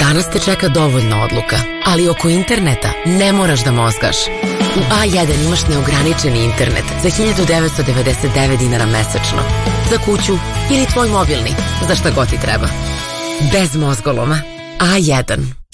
Danas te čeka dovoljno odluka, ali oko interneta ne moraš da mozgaš. U A1 imaš neograničeni internet za 1999 dinara mesečno. Za kuću ili tvoj mobilni, za šta god ti treba. Bez mozgoloma. A1.